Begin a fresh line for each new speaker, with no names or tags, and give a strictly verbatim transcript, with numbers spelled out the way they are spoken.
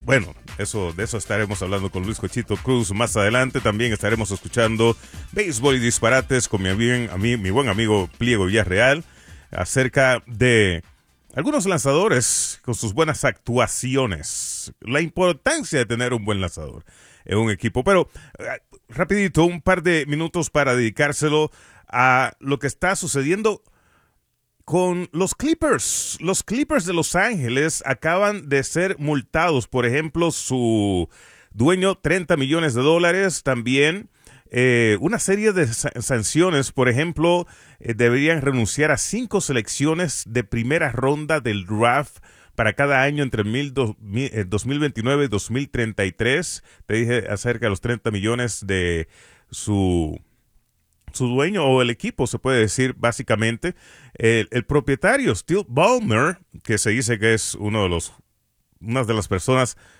bueno, eso, de eso estaremos hablando con Luis Cochito Cruz más adelante. También estaremos escuchando Béisbol y Disparates con mi, bien, a mí, mi buen amigo Pliego Villarreal acerca de algunos lanzadores con sus buenas actuaciones. La importancia de tener un buen lanzador en un equipo. Pero rapidito, un par de minutos para dedicárselo a lo que está sucediendo con los Clippers. Los Clippers de Los Ángeles acaban de ser multados. Por ejemplo, su dueño, treinta millones de dólares. También eh, una serie de sa- sanciones. Por ejemplo, eh, deberían renunciar a cinco selecciones de primera ronda del draft para cada año entre mil, dos, mil, eh, dos mil veintinueve y dos mil treinta y tres. Te dije acerca de los treinta millones de su... su dueño o el equipo, se puede decir básicamente. El, el propietario, Steve Ballmer, que se dice que es uno de los, una de las personas